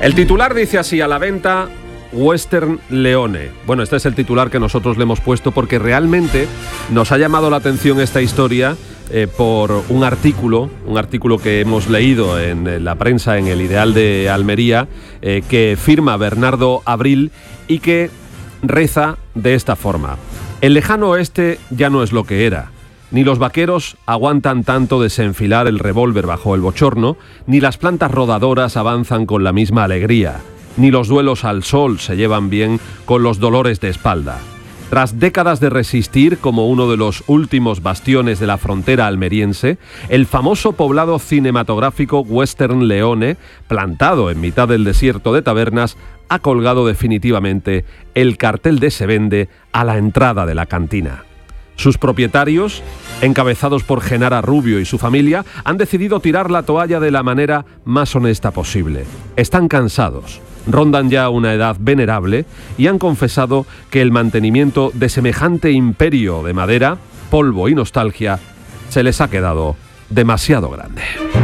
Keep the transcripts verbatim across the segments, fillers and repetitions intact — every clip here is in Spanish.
El titular dice así: a la venta Western Leone. Bueno, este es el titular que nosotros le hemos puesto porque realmente nos ha llamado la atención esta historia eh, por un artículo, un artículo que hemos leído en la prensa, en El Ideal de Almería, eh, que firma Bernardo Abril y que reza de esta forma: el lejano oeste ya no es lo que era. Ni los vaqueros aguantan tanto desenfilar el revólver bajo el bochorno, ni las plantas rodadoras avanzan con la misma alegría, ni los duelos al sol se llevan bien con los dolores de espalda. Tras décadas de resistir como uno de los últimos bastiones de la frontera almeriense, el famoso poblado cinematográfico Western Leone, plantado en mitad del desierto de tabernas, ha colgado definitivamente el cartel de se vende a la entrada de la cantina. Sus propietarios, encabezados por Genara Rubio y su familia, han decidido tirar la toalla de la manera más honesta posible. Están cansados, rondan ya una edad venerable y han confesado que el mantenimiento de semejante imperio de madera, polvo y nostalgia se les ha quedado demasiado grande.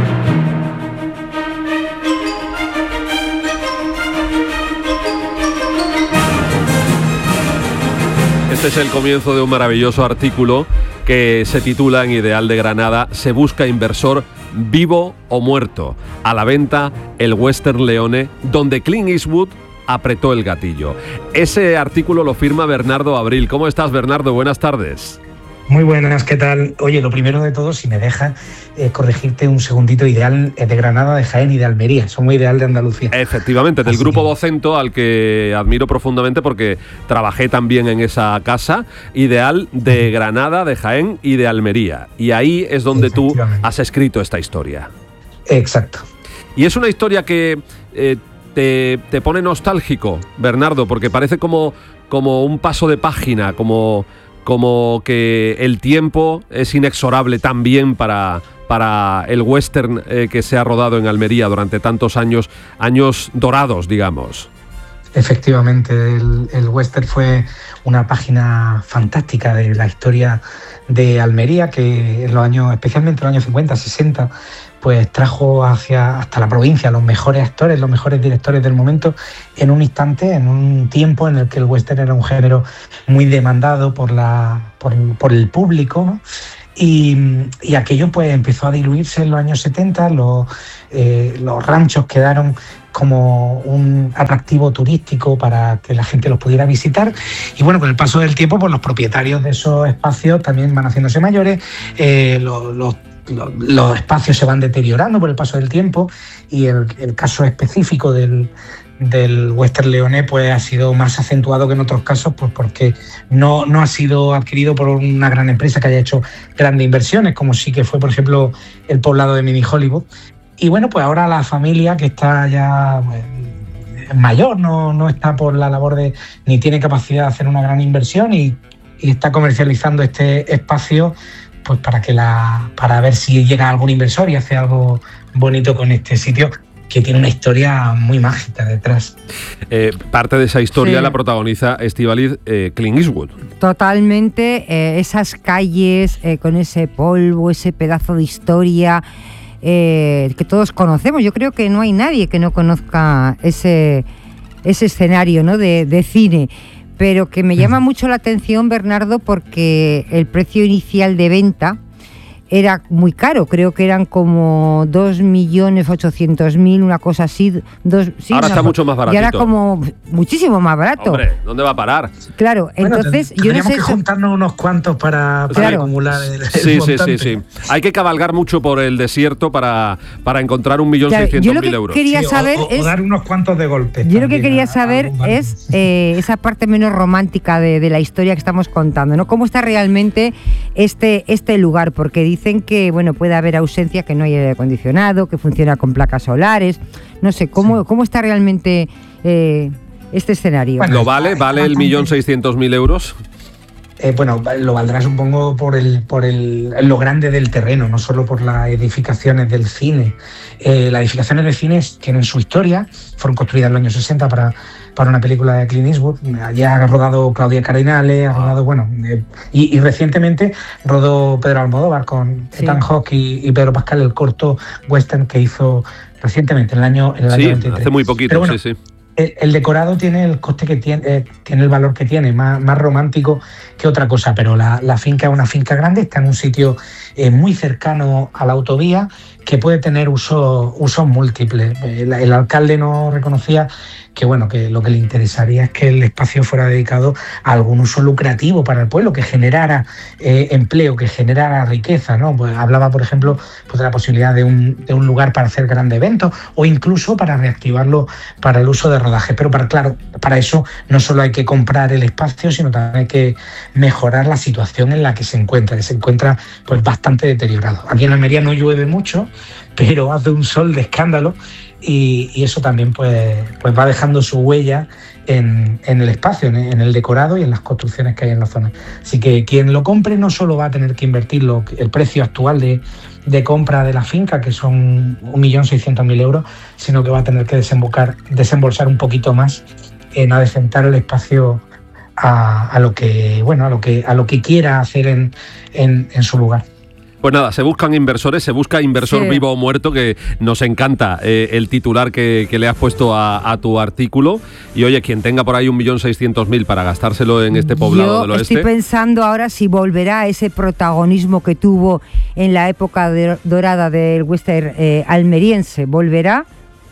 Este es el comienzo de un maravilloso artículo que se titula en Ideal de Granada: se busca inversor vivo o muerto. A la venta el Western Leone, donde Clint Eastwood apretó el gatillo. Ese artículo lo firma Bernardo Abril. ¿Cómo estás, Bernardo? Buenas tardes. Muy buenas, ¿qué tal? Oye, lo primero de todo, si me dejas eh, corregirte un segundito, Ideal de Granada, de Jaén y de Almería. Somos Ideal de Andalucía. Efectivamente, del Así grupo que... Vocento, al que admiro profundamente porque trabajé también en esa casa. Ideal de Granada, de Jaén y de Almería. Y ahí es donde tú has escrito esta historia. Exacto. Y es una historia que eh, te, te pone nostálgico, Bernardo, porque parece como, como un paso de página, como... como que el tiempo es inexorable también para, para el western eh, que se ha rodado en Almería durante tantos años, años dorados, digamos. Efectivamente, el, el western fue una página fantástica de la historia de Almería, que en los años, especialmente en los años cincuenta, sesenta, pues trajo hacia hasta la provincia los mejores actores, los mejores directores del momento, en un instante, en un tiempo en el que el western era un género muy demandado por la por, por el público, ¿no? Y, y aquello pues empezó a diluirse en los años setenta, los, eh, los ranchos quedaron como un atractivo turístico para que la gente los pudiera visitar, y bueno, con el paso del tiempo pues los propietarios de esos espacios también van haciéndose mayores, eh, los, los Los, los espacios se van deteriorando por el paso del tiempo, y el, el caso específico del, del Western Leone pues ha sido más acentuado que en otros casos, pues porque no, no ha sido adquirido por una gran empresa que haya hecho grandes inversiones, como sí que fue, por ejemplo, el poblado de Mini Hollywood. Y bueno, pues ahora la familia, que está ya pues, mayor, no, no está por la labor de, ni tiene capacidad de hacer una gran inversión, y, y está comercializando este espacio pues para que la para ver si llega algún inversor y hace algo bonito con este sitio, que tiene una historia muy mágica detrás. Eh, parte de esa historia sí. la protagoniza Estíbaliz eh, Clint Eastwood. Totalmente, eh, esas calles eh, con ese polvo, ese pedazo de historia eh, que todos conocemos. Yo creo que no hay nadie que no conozca ese, ese escenario, ¿no? de, de cine. Pero que me llama mucho la atención, Bernardo, porque el precio inicial de venta era muy caro. Creo que eran como dos millones ochocientos mil, una cosa así. Dos, sí, ahora está no, mucho más baratito. Y ahora como muchísimo más barato. Hombre, ¿dónde va a parar? Claro, bueno, entonces ten, yo no sé... que juntarnos unos cuantos para, para claro. acumular el, el sí, montante. sí, sí, sí. Hay que cabalgar mucho por el desierto para, para encontrar un millón seiscientos mil euros. Quería sí, saber o, o, es, o dar unos cuantos de golpe. Yo lo que quería saber a, a es eh, esa parte menos romántica de, de la historia que estamos contando, ¿no? ¿Cómo está realmente este, este lugar? Porque dicen que, bueno, puede haber ausencia, que no hay aire acondicionado, que funciona con placas solares. No sé, ¿cómo, sí. cómo está realmente eh, este escenario? Bueno, ¿lo vale? ¿Vale el millón seiscientos mil euros? eh, bueno, lo valdrá supongo por el por el lo grande del terreno, no solo por las edificaciones del cine. Eh, las edificaciones de cines tienen su historia, fueron construidas en los años sesenta para, para una película de Clint Eastwood. Allí ha rodado Claudia Cardinale, ha rodado, bueno, eh, y, y recientemente rodó Pedro Almodóvar con sí. Ethan Hawke y, y Pedro Pascal, el corto western que hizo recientemente, en el año, en el sí, año veintitrés. Hace muy poquito, bueno, sí, sí. El, el decorado tiene el coste que tiene, eh, tiene el valor que tiene, más, más romántico que otra cosa, pero la, la finca es una finca grande, está en un sitio eh, muy cercano a la autovía, que puede tener usos usos múltiples. El, el alcalde nos reconocía que bueno, que lo que le interesaría es que el espacio fuera dedicado a algún uso lucrativo para el pueblo, que generara eh, empleo, que generara riqueza, ¿no? Pues hablaba, por ejemplo, pues de la posibilidad de un, de un lugar para hacer grandes eventos o incluso para reactivarlo para el uso de rodaje. Pero para, claro, para eso no solo hay que comprar el espacio, sino también hay que mejorar la situación en la que se encuentra, que se encuentra pues bastante deteriorado. Aquí en Almería no llueve mucho, pero hace un sol de escándalo. Y, y eso también pues, pues va dejando su huella en, en el espacio, en, en el decorado y en las construcciones que hay en la zona. Así que quien lo compre no solo va a tener que invertir lo, el precio actual de, de compra de la finca, que son un millón seiscientos mil euros, sino que va a tener que desembolsar, desembolsar un poquito más en adecentar el espacio a, a lo que bueno a lo que a lo que quiera hacer en, en, en su lugar. Pues nada, se buscan inversores, se busca inversor sí. vivo o muerto, que nos encanta eh, el titular que, que le has puesto a, a tu artículo. Y oye, quien tenga por ahí un millón seiscientos mil para gastárselo en este poblado Yo del oeste. Estoy pensando ahora si volverá a ese protagonismo que tuvo en la época de, dorada del western eh, almeriense. ¿Volverá?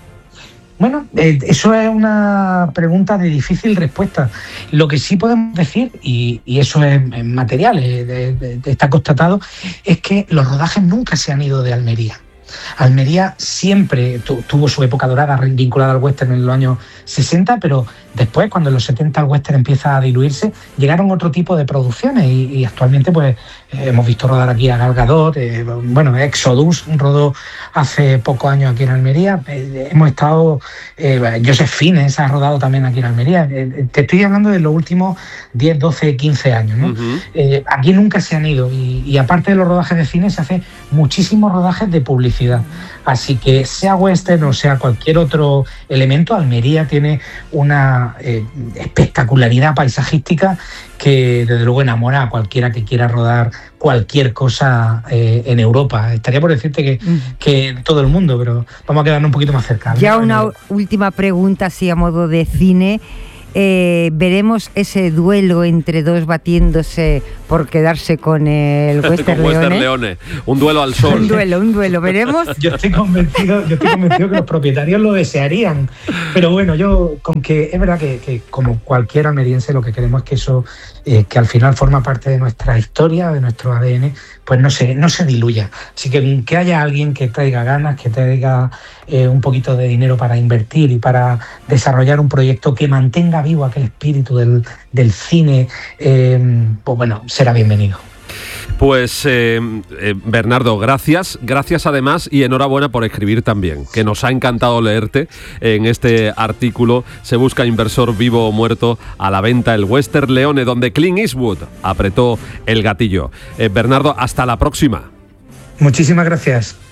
Bueno, eh, eso es una pregunta de difícil respuesta. Lo que sí podemos decir, y, y eso es, es material, eh, de, de, de, está constatado, es que los rodajes nunca se han ido de Almería. Almería siempre tu, tuvo su época dorada vinculada al western en los años sesenta, pero después, cuando en los setenta el western empieza a diluirse, llegaron otro tipo de producciones y, y actualmente pues eh, hemos visto rodar aquí a Gal Gadot, eh, bueno, Exodus rodó hace pocos años aquí en Almería, eh, hemos estado, eh, Joseph Fiennes ha rodado también aquí en Almería, eh, te estoy hablando de los últimos diez, doce, quince años, ¿no? Uh-huh. eh, aquí nunca se han ido y, y aparte de los rodajes de cine se hace muchísimos rodajes de publicidad, así que sea western o sea cualquier otro elemento, Almería tiene una eh, espectacularidad paisajística que desde luego enamora a cualquiera que quiera rodar cualquier cosa eh, en Europa. Estaría por decirte que, que en todo el mundo, pero vamos a quedarnos un poquito más cerca. Ya una última pregunta así a modo de cine. Eh, veremos ese duelo entre dos batiéndose por quedarse con el Western Leone. Leone. Un duelo al sol. Un duelo, un duelo, veremos. Yo estoy convencido, yo estoy convencido que los propietarios lo desearían. Pero bueno, yo con que es verdad que, que como cualquier almeriense lo que queremos es que eso, eh, que al final forma parte de nuestra historia, de nuestro A D N, pues no se, no se diluya. Así que que haya alguien que traiga ganas, que traiga eh, un poquito de dinero para invertir y para desarrollar un proyecto que mantenga vivo aquel espíritu del, del cine, eh, pues bueno, será bienvenido. Pues eh, eh, Bernardo, gracias, gracias además y enhorabuena por escribir también, que nos ha encantado leerte en este artículo. Se busca inversor vivo o muerto, a la venta el Western Leone, donde Clint Eastwood apretó el gatillo. Eh, Bernardo, hasta la próxima. Muchísimas gracias.